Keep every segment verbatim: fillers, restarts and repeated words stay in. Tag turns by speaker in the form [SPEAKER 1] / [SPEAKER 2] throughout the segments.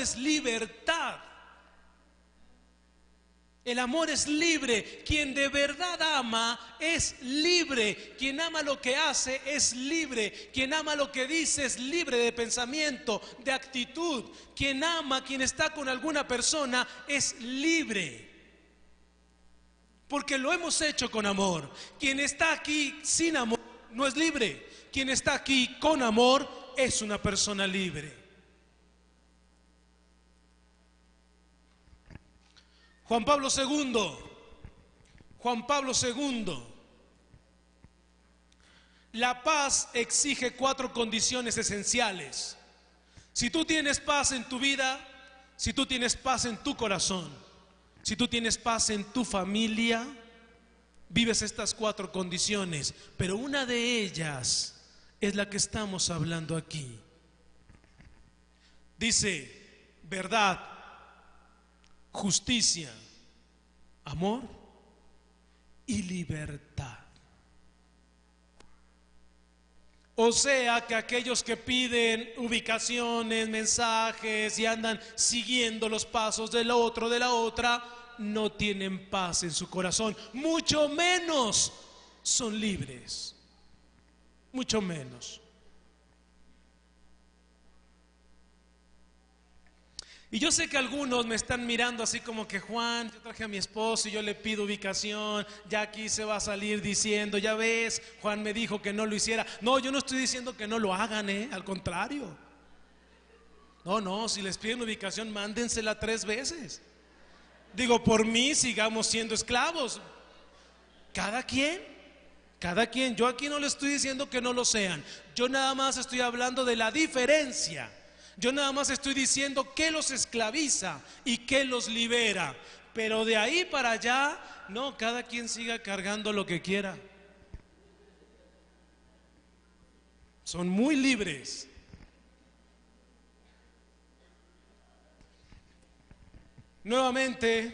[SPEAKER 1] es libertad. El amor es libre. Quien de verdad ama es libre. Quien ama lo que hace es libre. Quien ama lo que dice es libre de pensamiento, de actitud. Quien ama, quien está con alguna persona es libre. Porque lo hemos hecho con amor. Quien está aquí sin amor no es libre. Quien está aquí con amor es una persona libre. Juan Pablo segundo, Juan Pablo segundo. La paz exige cuatro condiciones esenciales. Si tú tienes paz en tu vida, si tú tienes paz en tu corazón, si tú tienes paz en tu familia, vives estas cuatro condiciones, pero una de ellas es la que estamos hablando aquí. Dice, verdad, justicia, amor y libertad. O sea que aquellos que piden ubicaciones, mensajes y andan siguiendo los pasos del otro, de la otra, no tienen paz en su corazón, mucho menos son libres, mucho menos. Y yo sé que algunos me están mirando así como que, Juan, yo traje a mi esposo y yo le pido ubicación, ya aquí se va a salir diciendo, ya ves, Juan me dijo que no lo hiciera. No, yo no estoy diciendo que no lo hagan, ¿eh? Al contrario. No, no, si les piden ubicación, mándensela tres veces. Digo, por mí sigamos siendo esclavos. Cada quien, cada quien. Yo aquí no le estoy diciendo que no lo sean. Yo nada más estoy hablando de la diferencia. Yo nada más estoy diciendo qué los esclaviza y qué los libera. Pero de ahí para allá, no, cada quien siga cargando lo que quiera. Son muy libres. Nuevamente,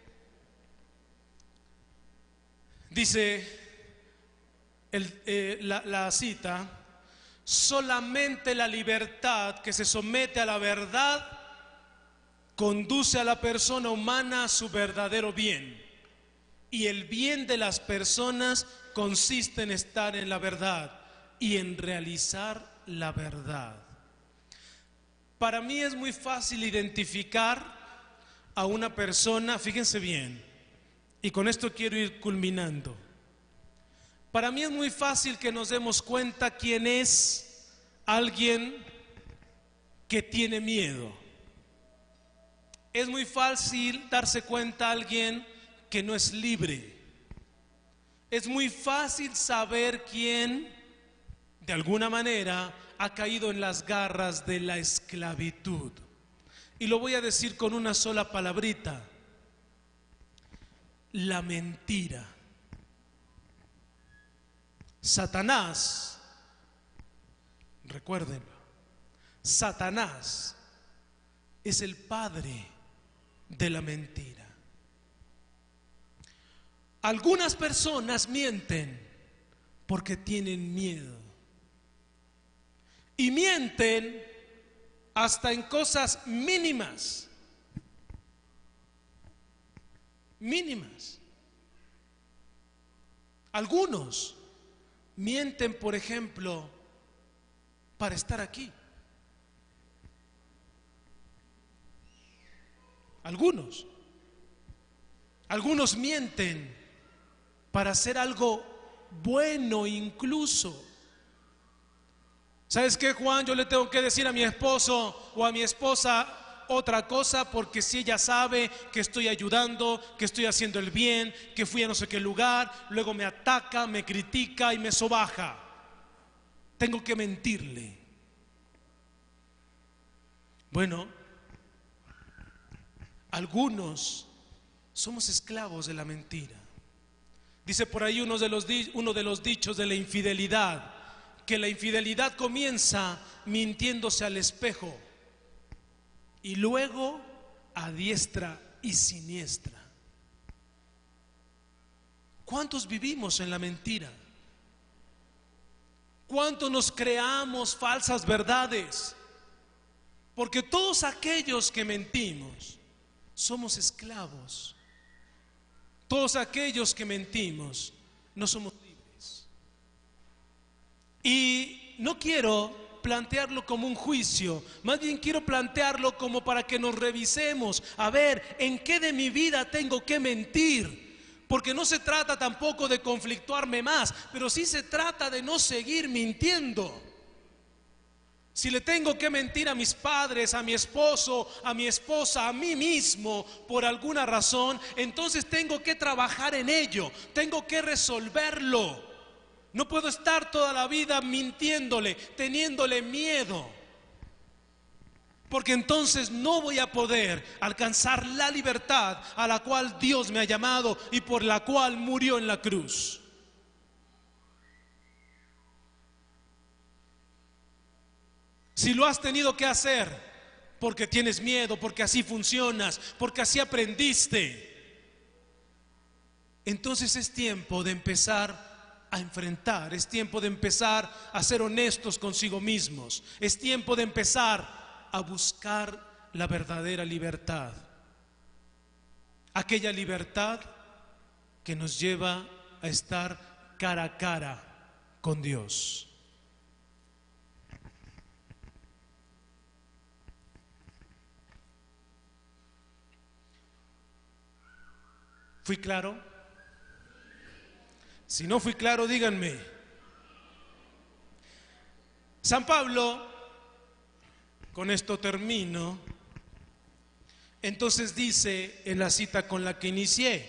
[SPEAKER 1] dice el, eh, la, la cita, solamente la libertad que se somete a la verdad conduce a la persona humana a su verdadero bien. Y el bien de las personas consiste en estar en la verdad y en realizar la verdad. Para mí es muy fácil identificar a una persona, fíjense bien, y con esto quiero ir culminando. Para mí es muy fácil que nos demos cuenta quién es alguien que tiene miedo. Es muy fácil darse cuenta a alguien que no es libre. Es muy fácil saber quién, de alguna manera, ha caído en las garras de la esclavitud. Y lo voy a decir con una sola palabrita: la mentira. Satanás, recuérdenlo, Satanás es el padre de la mentira. Algunas personas mienten porque tienen miedo. Y mienten hasta en cosas mínimas. Mínimas. Algunos mienten, por ejemplo, para estar aquí. Algunos. Algunos mienten para hacer algo bueno incluso. ¿Sabes qué, Juan? Yo le tengo que decir a mi esposo o a mi esposa otra cosa porque si ella sabe que estoy ayudando, que estoy haciendo el bien, que fui a no sé qué lugar, luego me ataca, me critica y me sobaja. Tengo que mentirle. Bueno, algunos somos esclavos de la mentira. Dice por ahí uno de los, uno de los dichos de la infidelidad, que la infidelidad comienza mintiéndose al espejo y luego a diestra y siniestra. ¿Cuántos vivimos en la mentira? ¿Cuántos nos creamos falsas verdades? Porque todos aquellos que mentimos somos esclavos. Todos aquellos que mentimos no somos libres. Y no quiero plantearlo como un juicio, más bien quiero plantearlo como para que nos revisemos, a ver en qué de mi vida tengo que mentir, porque no se trata tampoco de conflictuarme más, pero sí se trata de no seguir mintiendo. Si le tengo que mentir a mis padres, a mi esposo, a mi esposa, a mí mismo, por alguna razón, entonces tengo que trabajar en ello, tengo que resolverlo. No puedo estar toda la vida mintiéndole, teniéndole miedo, porque entonces no voy a poder alcanzar la libertad a la cual Dios me ha llamado y por la cual murió en la cruz. Si lo has tenido que hacer porque tienes miedo, porque así funcionas, porque así aprendiste, entonces es tiempo de empezar a enfrentar, es tiempo de empezar a ser honestos consigo mismos, es tiempo de empezar a buscar la verdadera libertad, aquella libertad que nos lleva a estar cara a cara con Dios. ¿Fui claro? Si no fui claro, díganme. San Pablo, con esto termino, entonces dice en la cita con la que inicié: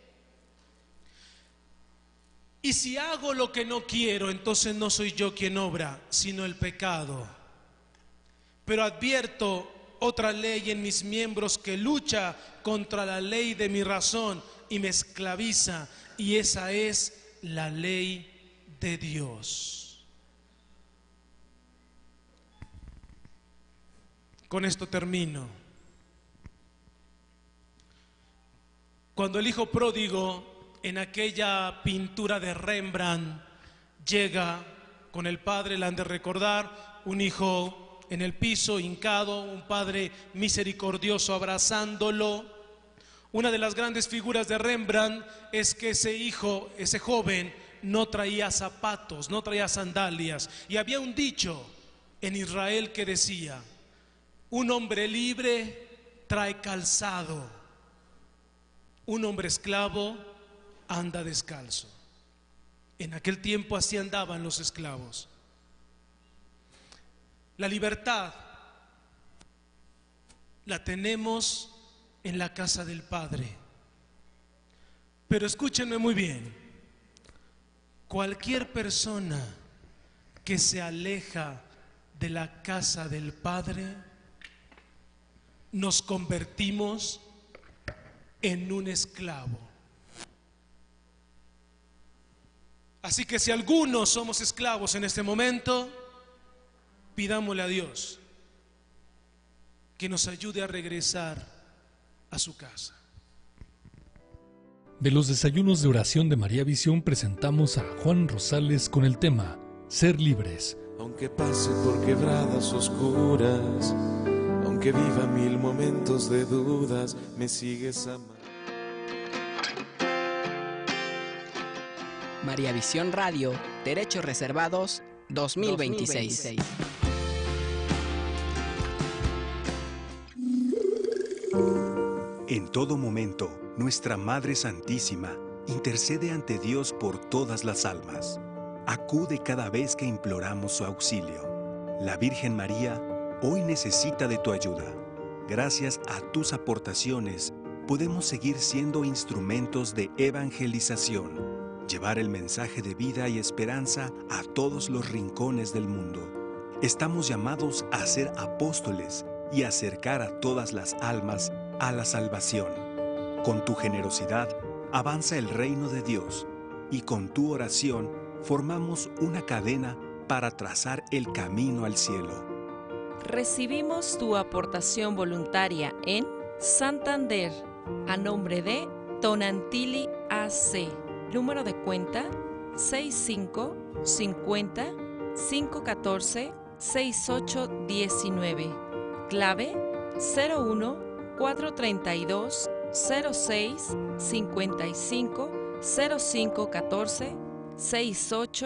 [SPEAKER 1] y si hago lo que no quiero, entonces no soy yo quien obra, sino el pecado. Pero advierto otra ley en mis miembros que lucha contra la ley de mi razón y me esclaviza, y esa es la ley de Dios. Con esto termino. Cuando el hijo pródigo, en aquella pintura de Rembrandt, llega con el padre, la han de recordar, un hijo en el piso, hincado, un padre misericordioso abrazándolo. Una de las grandes figuras de Rembrandt es que ese hijo, ese joven, no traía zapatos, no traía sandalias. Y había un dicho en Israel que decía: un hombre libre trae calzado, un hombre esclavo anda descalzo. En aquel tiempo así andaban los esclavos. La libertad la tenemos en la casa del Padre. Pero escúchenme muy bien, cualquier persona que se aleja de la casa del Padre, nos convertimos en un esclavo. Así que si algunos somos esclavos en este momento, pidámosle a Dios que nos ayude a regresar a su casa.
[SPEAKER 2] De los desayunos de oración de María Visión presentamos a Juan Rosales con el tema Ser Libres.
[SPEAKER 3] Aunque pase por quebradas oscuras, aunque viva mil momentos de dudas, me sigues amando.
[SPEAKER 4] María Visión Radio, Derechos Reservados dos mil veintiséis. dos mil veintiséis.
[SPEAKER 5] En todo momento, nuestra Madre Santísima intercede ante Dios por todas las almas. Acude cada vez que imploramos su auxilio. La Virgen María hoy necesita de tu ayuda. Gracias a tus aportaciones, podemos seguir siendo instrumentos de evangelización, llevar el mensaje de vida y esperanza a todos los rincones del mundo. Estamos llamados a ser apóstoles y acercar a todas las almas a la salvación. Con tu generosidad avanza el reino de Dios y con tu oración formamos una cadena para trazar el camino al cielo.
[SPEAKER 6] Recibimos tu aportación voluntaria en Santander a nombre de Tonantili A C, número de cuenta seis cinco cincuenta, cinco catorce, sesenta y ocho diecinueve. Clave cero uno cuatro tres dos cero seis cinco cinco cero cinco uno cuatro seis ocho